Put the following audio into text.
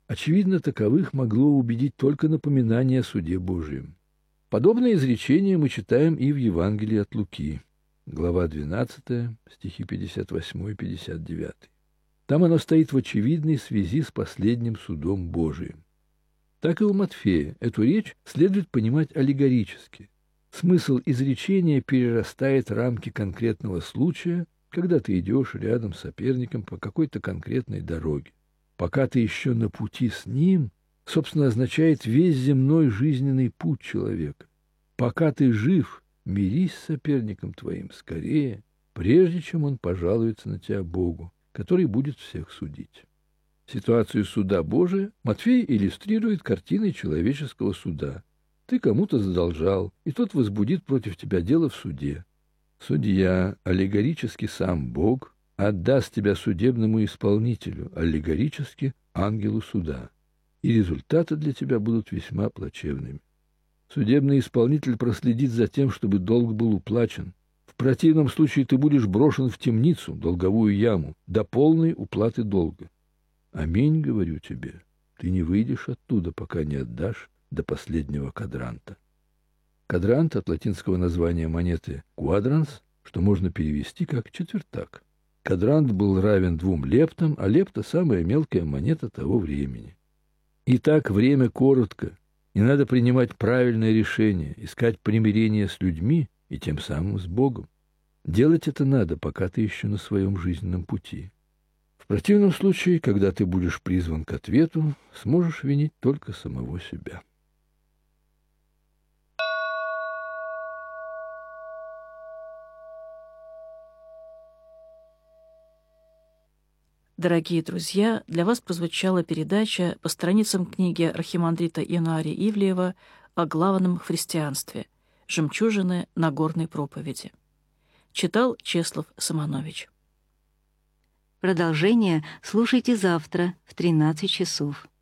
Очевидно, таковых могло убедить только напоминание о суде Божьем. Подобное изречение мы читаем и в Евангелии от Луки, глава 12, стихи 58 и 59. Там оно стоит в очевидной связи с последним судом Божиим. Так и у Матфея эту речь следует понимать аллегорически. Смысл изречения перерастает рамки конкретного случая, когда ты идешь рядом с соперником по какой-то конкретной дороге. Пока ты еще на пути с ним, собственно, означает весь земной жизненный путь человека. Пока ты жив, мирись с соперником твоим скорее, прежде чем он пожалуется на тебя Богу, который будет всех судить. Ситуацию суда Божия Матфей иллюстрирует картиной человеческого суда. Ты кому-то задолжал, и тот возбудит против тебя дело в суде. Судья, аллегорически сам Бог, отдаст тебя судебному исполнителю, аллегорически ангелу суда, и результаты для тебя будут весьма плачевными. Судебный исполнитель проследит за тем, чтобы долг был уплачен. В противном случае ты будешь брошен в темницу, долговую яму, до полной уплаты долга. Аминь, говорю тебе, ты не выйдешь оттуда, пока не отдашь до последнего кадранта. Кадрант от латинского названия монеты «quadrans», что можно перевести как «четвертак». Кадрант был равен 2 лептам, а лепта – самая мелкая монета того времени. Итак, время коротко, и надо принимать правильное решение, искать примирение с людьми и тем самым с Богом. Делать это надо, пока ты еще на своем жизненном пути. В противном случае, когда ты будешь призван к ответу, сможешь винить только самого себя. Дорогие друзья, для вас прозвучала передача по страницам книги архимандрита Иоанна Ивлеева о главном христианстве «Жемчужины Нагорной проповеди». Читал Чеслав Самонович. Продолжение слушайте завтра в 13 часов.